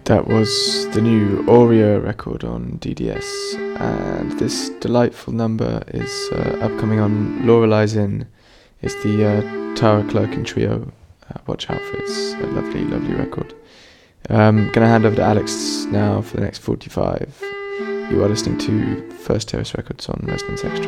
That was the new Aurea record on DDS, and this delightful number is upcoming on Loreley's Inn. It's the Tara Clerkin Trio. Watch out for it. It's a lovely, lovely record. Gonna hand over to Alex now for the next 45. You are listening to First Terrace Records on Resonance Extra.